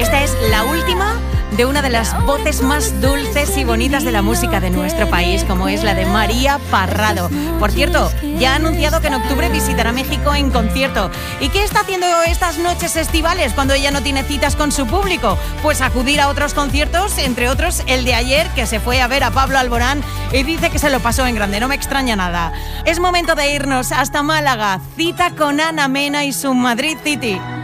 Esta es la última de una de las voces más dulces y bonitas de la música de nuestro país, como es la de María Parrado. Por cierto, ya ha anunciado que en octubre visitará México en concierto. ¿Y qué está haciendo estas noches estivales cuando ella no tiene citas con su público? Pues acudir a otros conciertos, entre otros el de ayer, que se fue a ver a Pablo Alborán y dice que se lo pasó en grande, no me extraña nada. Es momento de irnos hasta Málaga, cita con Ana Mena y su Madrid City.